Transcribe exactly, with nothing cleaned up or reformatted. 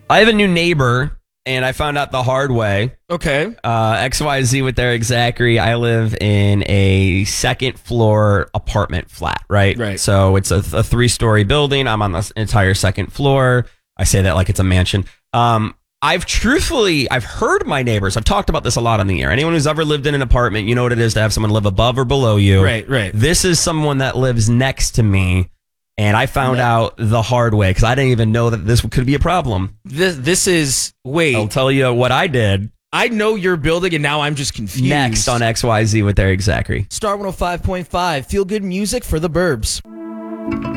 I have a new neighbor, and I found out the hard way. Okay. Uh, X Y Z with Eric Zachary. I live in a second floor apartment flat, right? Right. So it's a, a three story building. I'm on the entire second floor. I say that like it's a mansion. Um, I've truthfully, I've heard my neighbors. I've talked about this a lot on the air. Anyone who's ever lived in an apartment, you know what it is to have someone live above or below you. Right, right. This is someone that lives next to me. And I found Yeah. out the hard way because I didn't even know that this could be a problem. This this is wait. I'll tell you what I did I know your building, and now I'm just confused. next on X Y Z with Eric Zachary. Star one oh five point five. Feel good music for the burbs.